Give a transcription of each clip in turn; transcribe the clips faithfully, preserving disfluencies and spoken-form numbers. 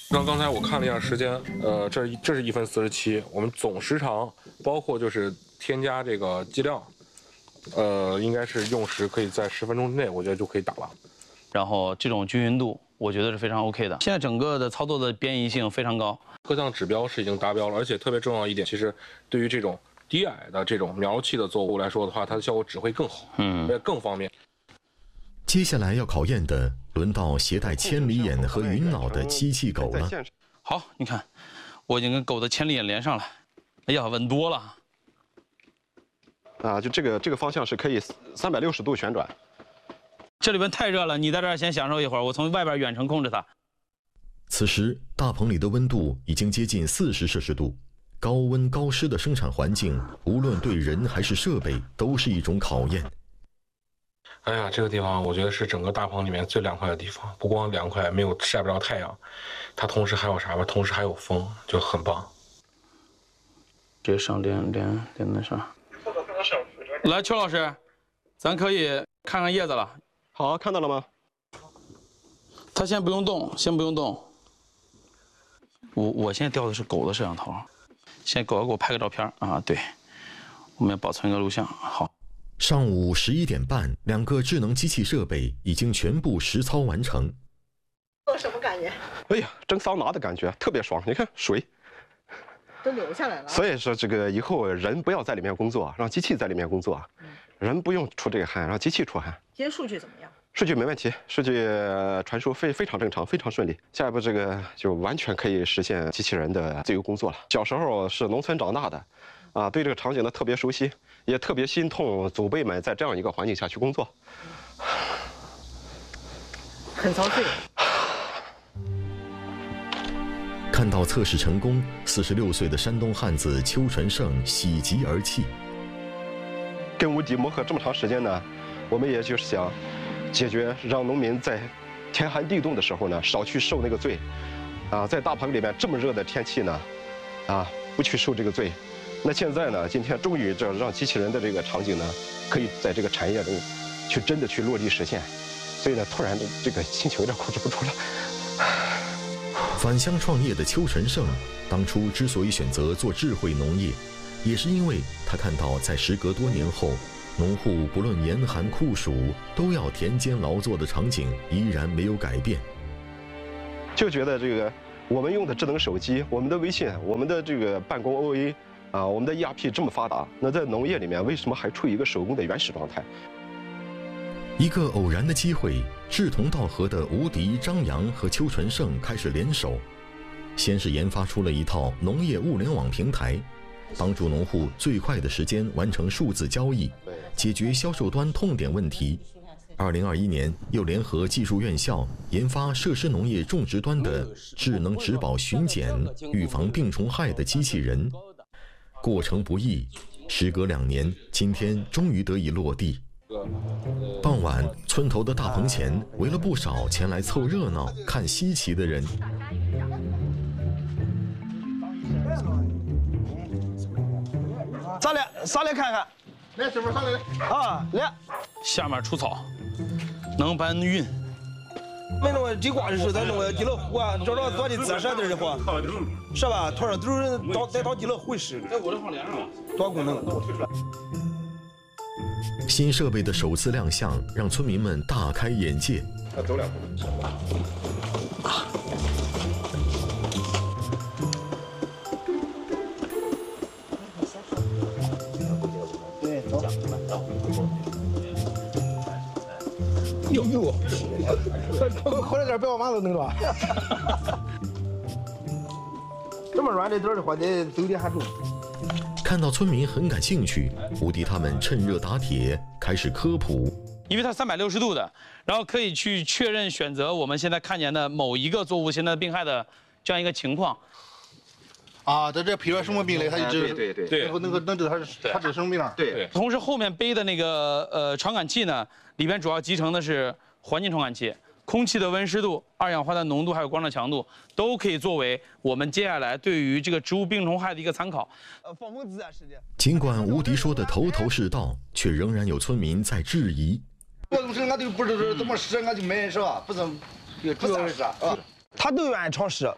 那刚才我看了一下时间，呃，这这是一分四十七，我们总时长包括就是添加这个剂量，呃，应该是用时可以在十分钟之内，我觉得就可以打了。 然后这种均匀度，我觉得是非常 OK 的。现在整个的操作的编译性非常高， 各项指标是已经达标了，而且特别重要一点，其实对于这种低矮的这种苗期的作物来说的话，它的效果只会更好，嗯，也更方便。 接下来要考验的，轮到携带千里眼和云脑的机器狗了。 好，你看，我已经跟狗的千里眼连上了。哎呀，稳多了。 啊，就这个这个方向是可以三百六十度旋转。 这里边太热了，你在这儿先享受一会儿，我从外边远程控制它。 此时，大棚里的温度已经接近四十摄氏度，高温高湿的生产环境，无论对人还是设备，都是一种考验。 哎呀，这个地方我觉得是整个大棚里面最凉快的地方，不光凉快，没有晒不着太阳，它同时还有啥吧？同时还有风，就很棒。 直接上连连连那啥。来，邱老师，咱可以看看叶子了。 好，看到了吗？ 它先不用动，先不用动。我我现在调的是狗的摄像头，先狗给我拍个照片啊。对，我们要保存一个录像。好。 上午十一点半，两个智能机器设备已经全部实操完成。 做什么感觉？ 哎呀，蒸桑拿的感觉特别爽！你看水都流下来了。 所以说，这个以后人不要在里面工作，让机器在里面工作。嗯、人不用出这个汗，让机器出汗。 今天数据怎么样？ 数据没问题，数据传输非非常正常，非常顺利。下一步这个就完全可以实现机器人的自由工作了。小时候是农村长大的。啊，对这个场景呢特别熟悉，也特别心痛祖辈们在这样一个环境下去工作， 很操碎。 看到测试成功，四十六岁的山东汉子邱纯胜喜极而泣。 跟吴迪磨合这么长时间呢，我们也就是想解决，让农民在天寒地冻的时候呢少去受那个罪，啊，在大棚里面这么热的天气呢，啊，不去受这个罪。那现在呢？今天终于这让机器人的这个场景呢，可以在这个产业中，去真的去落地实现。所以呢，突然的这个心情有点控制不住了。 返乡创业的邱纯胜，当初之所以选择做智慧农业，也是因为他看到在时隔多年后，农户不论严寒酷暑都要田间劳作的场景依然没有改变。 就觉得这个我们用的智能手机，我们的微信，我们的这个办公 O A。啊，我们的 E R P 这么发达，那在农业里面为什么还处于一个手工的原始状态？ 一个偶然的机会，志同道合的吴迪、张扬和邱纯胜开始联手，先是研发出了一套农业物联网平台，帮助农户最快的时间完成数字交易，解决销售端痛点问题。二零二一年，又联合技术院校研发设施农业种植端的智能植保巡检、预防病虫害的机器人。过程不易，时隔两年，今天终于得以落地。傍晚，村头的大棚前围了不少前来凑热闹、看稀奇的人。 上来，上来看看。 来，师傅上来来。 啊，来。 下面除草，能搬运。 没弄地瓜的时候，咱弄个地乐湖啊，找找做的自山地的话，是吧？头上都是到再到地乐湖时， 在我这放连上了， 多功能。 新设备的首次亮相，让村民们大开眼界。 再走两步。 对，走。 呦呦， 回来点别把马子弄着。这么软的点的话，得走点还重。 看到村民很感兴趣，吴迪他们趁热打铁，开始科普。 因为它三百六十度的，然后可以去确认选择我们现在看见的某一个作物现在病害的这样一个情况。 啊，在这配出什么病来，它就知对对对， 能够能够能知道它是它这什么病。 对。 同时后面背的那个呃传感器呢，里边主要集成的是环境传感器，空气的温湿度、二氧化碳浓度还有光的强度，都可以作为我们接下来对于这个植物病虫害的一个参考。 呃，放风自然是的。 尽管吴迪说的头头是道，却仍然有村民在质疑。 我都是俺都不知道怎么使，俺就没是吧？不是，不咋回事啊。 他都愿意尝试，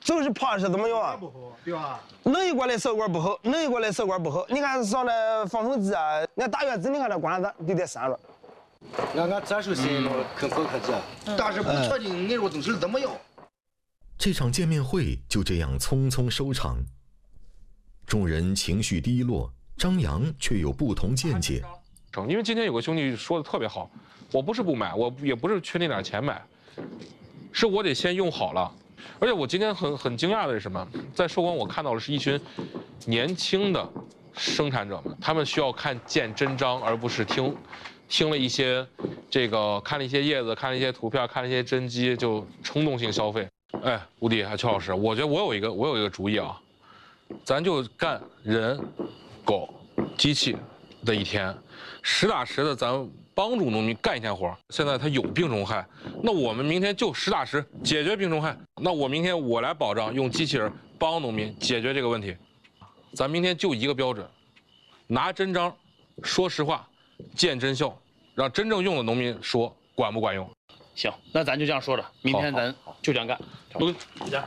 就是怕是怎么样啊？ 不好，对吧？ 弄一过来效果不好，弄一过来效果不好。你看上那防虫剂啊，那大院子你看那管子得得三了。 俺俺咱是心中很不客气，但是不确定那种东西怎么样。 这场见面会就这样匆匆收场，众人情绪低落，张扬却有不同见解。 因为今天有个兄弟说的特别好，我不是不买，我也不是缺那点钱买，是我得先用好了。而且我今天很很惊讶的是什么？在寿光我看到的是一群年轻的生产者们，他们需要看见真章，而不是听听了一些这个看了一些叶子，看了一些图片，看了一些真机就冲动性消费。哎，吴迪还邱老师，我觉得我有一个我有一个主意啊，咱就干人、狗、机器的一天，实打实的咱帮助农民干一天活。现在他有病虫害，那我们明天就实打实解决病虫害。那我明天我来保障用机器人帮农民解决这个问题。咱明天就一个标准，拿真章，说实话，见真效，让真正用的农民说管不管用。 行，那咱就这样说着，明天咱就这样干。都回家。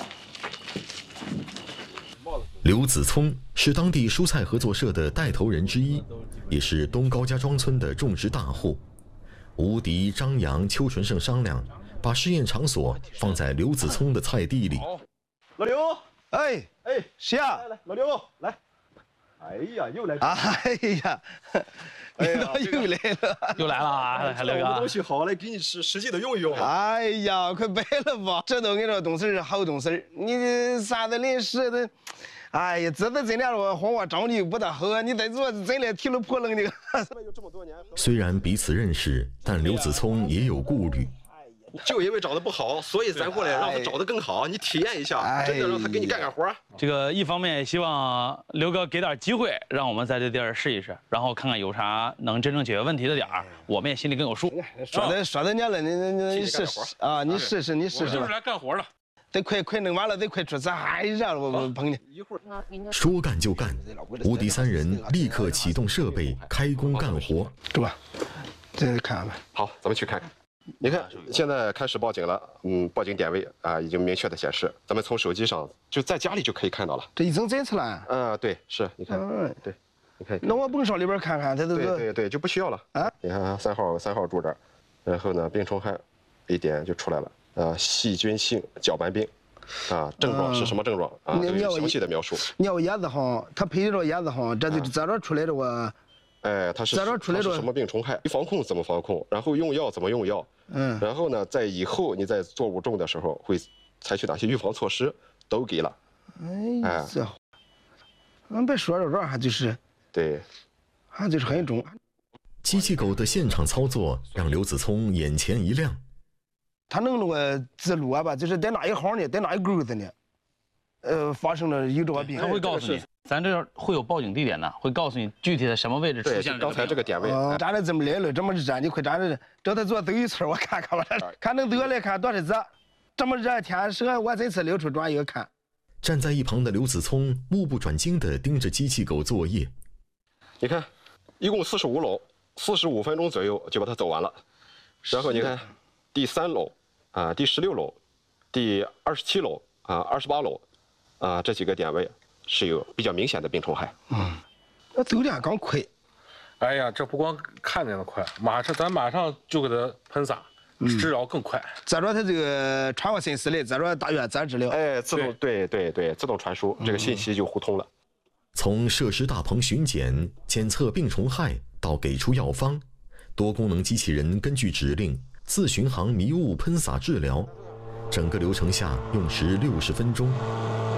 刘子聪是当地蔬菜合作社的带头人之一，也是东高家庄村的种植大户。吴迪、张扬、邱纯胜商量，把试验场所放在刘子聪的菜地里。 老刘， 哎哎， 谁呀？ 来来，老刘来。哎呀，又来。 哎呀， 哎呀， 又来了， 又来了啊，刘哥。 东西好，来给你实实际的用一用。 哎呀，快白了吧！这都跟你说东西是好东西，你三子临时的。哎呀，这都真的说黄花长得不大好，你再做真的提了破楞的。 虽然彼此认识，但刘子聪也有顾虑。 就因为长得不好，所以咱过来让他长得更好，你体验一下，真的让他给你干干活。 这个一方面也希望刘哥给点机会，让我们在这地儿试一试，然后看看有啥能真正解决问题的点儿，我们也心里更有数。 说的说的你了，你你你试试啊，你试试你试试。 就是来干活的。 得快快弄完了，得快出，咱还让我我捧你。 说干就干，吴迪三人立刻启动设备，开工干活。 走吧，再看看吧。 好，咱们去看看。你看，现在开始报警了，嗯，报警点位啊已经明确的显示，咱们从手机上就在家里就可以看到了。 这已经检测了。 啊，对，是，你看，嗯，对，你看。 那我甭上里边看看，它都。 对对对，就不需要了啊。你看，三号三号住这儿，然后呢，病虫害一点就出来了。呃，细菌性脚斑病，啊，症状是什么症状啊？都有详细的描述。 你要叶子行，它配着叶子行，这就在这出来的我。 哎，它是它是什么病虫害？防控怎么防控？然后用药怎么用药？嗯。然后呢，在以后你在作物种的时候会采取哪些预防措施？都给了。 哎，这，俺别说着这还就是。 对。 还就是很重。 机器狗的现场操作让刘子聪眼前一亮。 他弄那个记录啊吧，就是在哪一行呢，在哪一沟子呢？呃，发生了有这个病， 他会告诉你，咱这儿会有报警地点的，会告诉你具体的什么位置出现了。 刚才这个点位， 站的这么来了，这么热，你快站着，找他做走一圈，我看看吧，看能得来看多少次。这么热天时，我这次溜出转一个看。 站在一旁的刘子聪目不转睛地盯着机器狗作业。 你看，一共四十五篓，四十五分钟左右就把它走完了。然后你看，第三篓啊，第十六篓，第二十七篓啊，二十八篓。啊，这几个点位是有比较明显的病虫害。 嗯，那走量刚快。 哎呀，这不光看见的快，马上咱马上就给它喷洒，治疗更快。 再说它这个传过信息来，再说大院咱治疗。 哎，自动对对对，自动传输，这个信息就互通了。 从设施大棚巡检、检测病虫害到给出药方，多功能机器人根据指令自巡航迷雾喷洒治疗，整个流程下用时六十分钟。